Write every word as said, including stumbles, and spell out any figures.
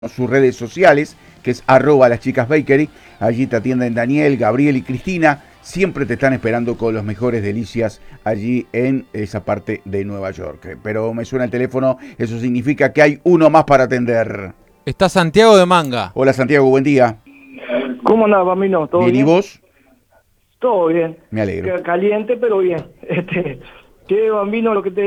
sus redes sociales, que es arroba las chicas bakery. Allí te atienden Daniel, Gabriel y Cristina. Siempre te están esperando con los mejores delicias allí en esa parte de Nueva York. Pero me suena el teléfono, eso significa que hay uno más para atender. Está Santiago de Manga. Hola Santiago, buen día. ¿Cómo andás, Bambino? ¿Todo bien? Bien, ¿y vos? Todo bien. Me alegro. Caliente, pero bien. Este, que Bambino, lo que te